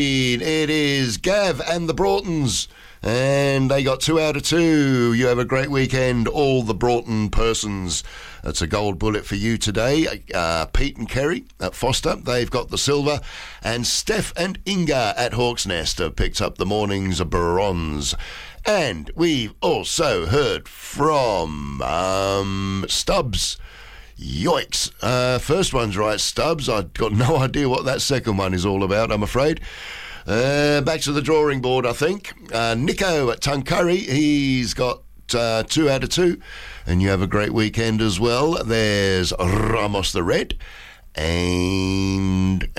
It is Gav and the Broughtons, and they got 2 out of 2. You have a great weekend, all the Broughton persons. That's a gold bullet for you today. Pete and Kerry at Foster, they've got the silver, and Steph and Inga at Hawk's Nest have picked up the morning's bronze. And we've also heard from Stubbs. Yoicks. First one's right, Stubbs. I've got no idea what that second one is all about, I'm afraid. Back to the drawing board, I think. Nico at Tuncurry, he's got 2 out of 2. And you have a great weekend as well. There's Ramos the Red. And...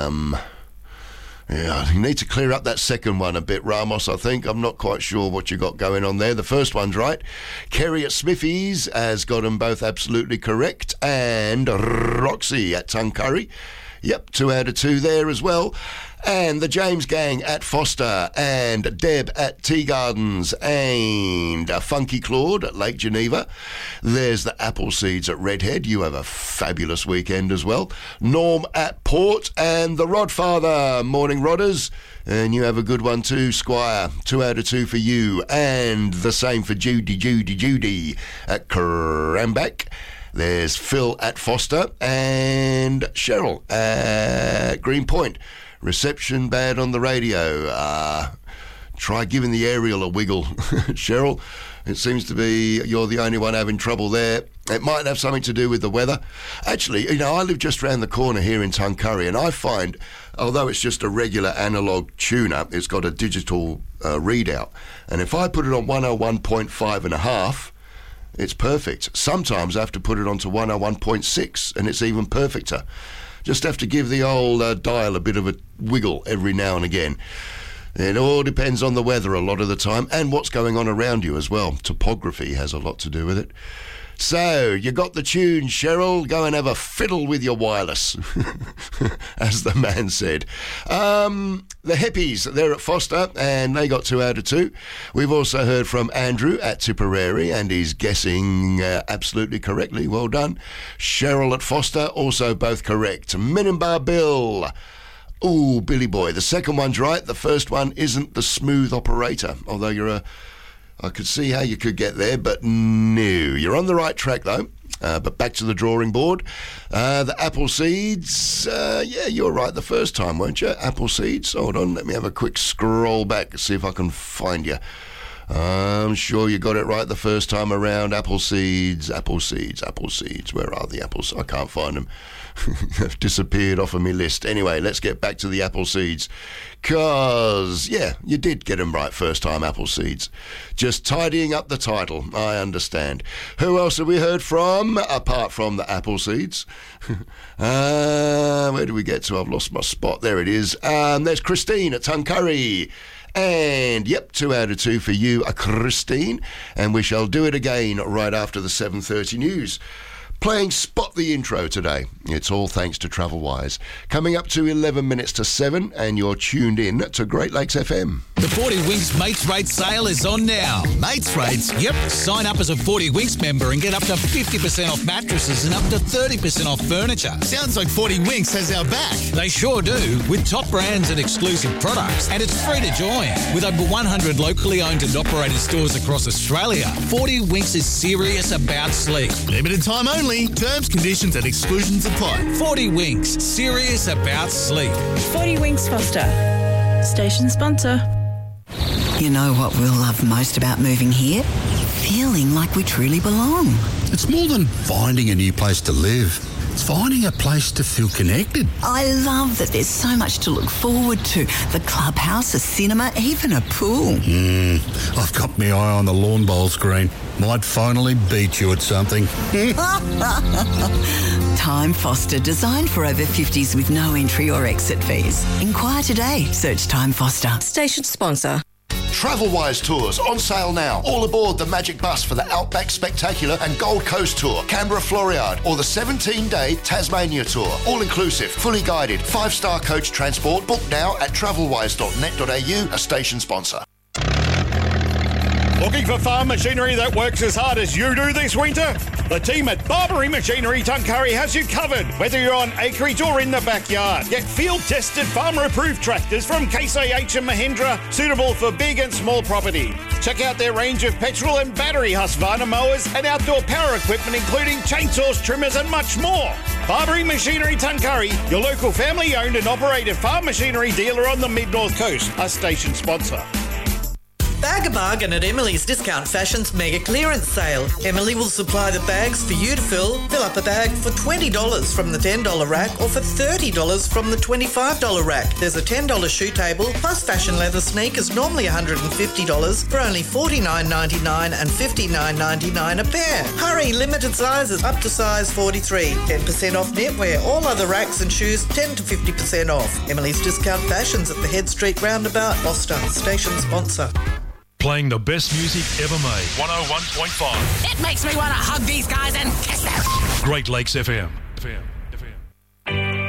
yeah, you need to clear up that second one a bit, Ramos, I think. I'm not quite sure what you got going on there. The first one's right. Kerry at Smithies has got them both absolutely correct. And Roxy at Tuncurry. Yep, 2 out of 2 there as well. And the James Gang at Foster, and Deb at Tea Gardens, and Funky Claude at Lake Geneva. There's the Appleseeds at Redhead. You have a fabulous weekend as well. Norm at Port, and the Rodfather. Morning, Rodders. And you have a good one too, Squire. 2 out of 2 for you. And the same for Judy at Cramback. There's Phil at Foster, and Cheryl at Greenpoint. Reception bad on the radio. Try giving the aerial a wiggle, Cheryl. It seems to be you're the only one having trouble there. It might have something to do with the weather. Actually, you know, I live just round the corner here in Tuncurry, and I find, although it's just a regular analogue tuner, it's got a digital readout. And if I put it on 101.5 and a half, it's perfect. Sometimes I have to put it onto 101.6, and it's even perfecter. Just have to give the old dial a bit of a wiggle every now and again. It all depends on the weather a lot of the time, and what's going on around you as well. Topography has a lot to do with it. So, you got the tune, Cheryl. Go and have a fiddle with your wireless, as the man said. The Hippies, they're at Foster, and they got 2 out of 2. We've also heard from Andrew at Tipperary, and he's guessing absolutely correctly. Well done. Cheryl at Foster, also both correct. Minimbar Bill. Ooh, Billy Boy. The second one's right. The first one isn't the smooth operator, although I could see how you could get there, but no. You're on the right track, though. But back to the drawing board. The Appleseeds, yeah, you were right the first time, weren't you? Appleseeds. Hold on, let me have a quick scroll back and see if I can find you. I'm sure you got it right the first time around. Appleseeds. Where are the apples? I can't find them. They've disappeared off of my list. Anyway, let's get back to the Appleseeds. Because, yeah, you did get them right first time, Appleseeds. Just tidying up the title, I understand. Who else have we heard from, apart from the Appleseeds? Where do we get to? I've lost my spot. There it is. There's Christine at Tuncurry. And, yep, 2 out of 2 for you, Christine. And we shall do it again right after the 7:30 news. Playing Spot the Intro today. It's all thanks to TravelWise. Coming up to 11 minutes to 7, and you're tuned in to Great Lakes FM. The 40 Winks Mates Rates sale is on now. Mates Rates? Yep. Sign up as a 40 Winks member and get up to 50% off mattresses and up to 30% off furniture. Sounds like 40 Winks has our back. They sure do, with top brands and exclusive products. And it's free to join. With over 100 locally owned and operated stores across Australia, 40 Winks is serious about sleep. Limited time only. Terms, conditions and exclusions apply. 40 Winks. Serious about sleep. 40 Winks Foster. Station sponsor. You know what we'll love most about moving here? Feeling like we truly belong. It's more than finding a new place to live. It's finding a place to feel connected. I love that there's so much to look forward to. The clubhouse, a cinema, even a pool. I've got my eye on the lawn bowl screen. Might finally beat you at something. Time Foster, designed for over 50s with no entry or exit fees. Inquire today. Search Time Foster. Station sponsor. TravelWise tours on sale now. All aboard the Magic Bus for the Outback Spectacular and Gold Coast Tour, Canberra Floriade, or the 17-day Tasmania Tour. All inclusive, fully guided, 5-star coach transport. Book now at travelwise.net.au, a station sponsor. Looking for farm machinery that works as hard as you do this winter? The team at Barbary Machinery Tuncurry has you covered, whether you're on acreage or in the backyard. Get field-tested, farmer-approved tractors from Case IH and Mahindra, suitable for big and small property. Check out their range of petrol and battery Husqvarna mowers and outdoor power equipment, including chainsaws, trimmers and much more. Barbary Machinery Tuncurry, your local family-owned and operated farm machinery dealer on the Mid-North Coast, a station sponsor. Bag a bargain at Emily's Discount Fashion's mega clearance sale. Emily will supply the bags for you to fill. Fill up a bag for $20 from the $10 rack or for $30 from the $25 rack. There's a $10 shoe table plus fashion leather sneakers, normally $150 for only $49.99 and $59.99 a pair. Hurry, limited sizes up to size 43. 10% off knitwear. All other racks and shoes 10 to 50% off. Emily's Discount Fashions at the Head Street Roundabout, Gloucester. Station sponsor. Playing the best music ever made. 101.5. It makes me want to hug these guys and kiss them. Great Lakes FM.